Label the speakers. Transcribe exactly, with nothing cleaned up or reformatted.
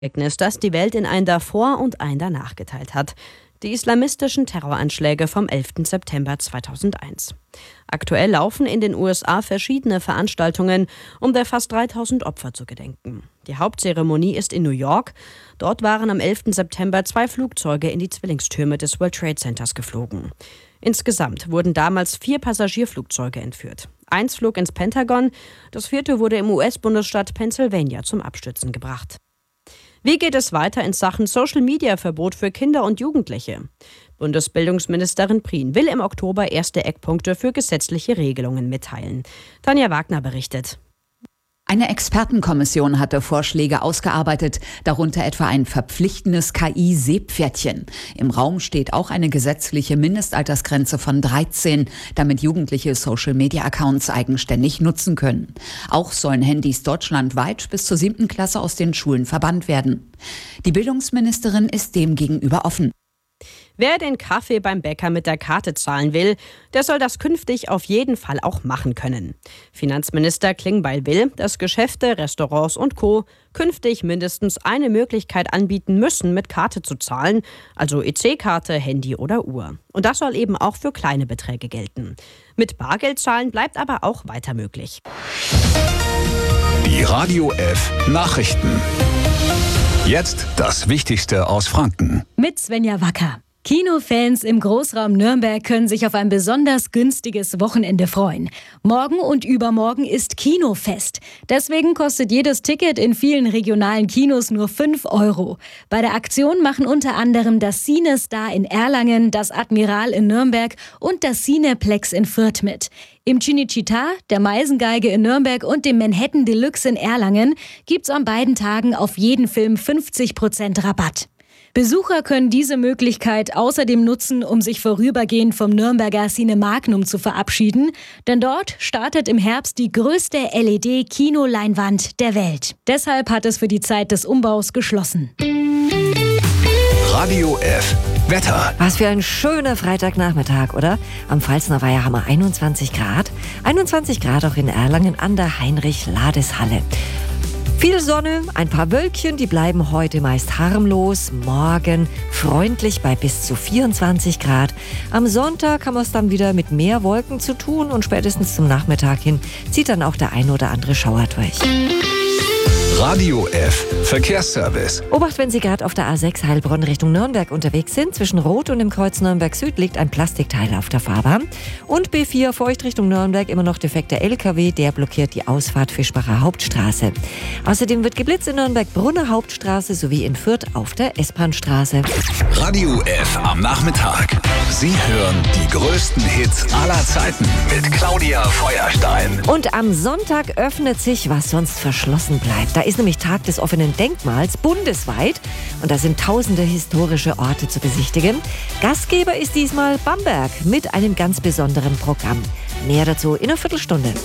Speaker 1: Ereignis, das die Welt in ein davor und ein danach geteilt hat. Die islamistischen Terroranschläge vom elften September zweitausendeins. Aktuell laufen in den U S A verschiedene Veranstaltungen, um der fast dreitausend Opfer zu gedenken. Die Hauptzeremonie ist in New York. Dort waren am elften September zwei Flugzeuge in die Zwillingstürme des World Trade Centers geflogen. Insgesamt wurden damals vier Passagierflugzeuge entführt. Eins flog ins Pentagon, das vierte wurde im U S-Bundesstaat Pennsylvania zum Abstürzen gebracht. Wie geht es weiter in Sachen Social-Media-Verbot für Kinder und Jugendliche? Bundesbildungsministerin Prien will im Oktober erste Eckpunkte für gesetzliche Regelungen mitteilen. Tanja Wagner berichtet.
Speaker 2: Eine Expertenkommission hatte Vorschläge ausgearbeitet, darunter etwa ein verpflichtendes K I-Seepferdchen. Im Raum steht auch eine gesetzliche Mindestaltersgrenze von dreizehn, damit Jugendliche Social-Media-Accounts eigenständig nutzen können. Auch sollen Handys deutschlandweit bis zur siebten Klasse aus den Schulen verbannt werden. Die Bildungsministerin ist dem gegenüber offen.
Speaker 1: Wer den Kaffee beim Bäcker mit der Karte zahlen will, der soll das künftig auf jeden Fall auch machen können. Finanzminister Klingbeil will, dass Geschäfte, Restaurants und Co. künftig mindestens eine Möglichkeit anbieten müssen, mit Karte zu zahlen, also E C-Karte, Handy oder Uhr. Und das soll eben auch für kleine Beträge gelten. Mit Bargeld zahlen bleibt aber auch weiter möglich.
Speaker 3: Die Radio F Nachrichten. Jetzt das Wichtigste aus Franken.
Speaker 4: Mit Svenja Wacker. Kinofans im Großraum Nürnberg können sich auf ein besonders günstiges Wochenende freuen. Morgen und übermorgen ist Kinofest. Deswegen kostet jedes Ticket in vielen regionalen Kinos nur fünf Euro. Bei der Aktion machen unter anderem das CineStar in Erlangen, das Admiral in Nürnberg und das Cineplex in Fürth mit. Im Cinecittà, der Meisengeige in Nürnberg und dem Manhattan Deluxe in Erlangen gibt's an beiden Tagen auf jeden Film fünfzig Prozent Rabatt. Besucher können diese Möglichkeit außerdem nutzen, um sich vorübergehend vom Nürnberger Cinemagnum zu verabschieden, denn dort startet im Herbst die größte L E D-Kinoleinwand der Welt. Deshalb hat es für die Zeit des Umbaus geschlossen.
Speaker 3: Radio F Wetter.
Speaker 5: Was für ein schöner Freitagnachmittag, oder? Am Pfalzner Weiher haben wir einundzwanzig Grad. einundzwanzig Grad auch in Erlangen an der Heinrich-Lades-Halle. Viel Sonne, ein paar Wölkchen, die bleiben heute meist harmlos. Morgen freundlich bei bis zu vierundzwanzig Grad. Am Sonntag haben wir es dann wieder mit mehr Wolken zu tun und spätestens zum Nachmittag hin zieht dann auch der ein oder andere Schauer durch.
Speaker 3: Radio F Verkehrsservice.
Speaker 5: Obacht, wenn Sie gerade auf der A sechs Heilbronn Richtung Nürnberg unterwegs sind. Zwischen Rot und dem Kreuz Nürnberg Süd liegt ein Plastikteil auf der Fahrbahn. Und B vier Feucht Richtung Nürnberg, immer noch defekter L K W, der blockiert die Ausfahrt Fischbacher Hauptstraße. Außerdem wird geblitzt in Nürnberg-Brunner Hauptstraße sowie in Fürth auf der S-Bahn-Straße.
Speaker 3: Radio F am Nachmittag. Sie hören die größten Hits aller Zeiten mit Claudia Feuerstein.
Speaker 5: Und am Sonntag öffnet sich, was sonst verschlossen bleibt. Da ist nämlich Tag des offenen Denkmals bundesweit und da sind tausende historische Orte zu besichtigen. Gastgeber ist diesmal Bamberg mit einem ganz besonderen Programm. Mehr dazu in einer Viertelstunde.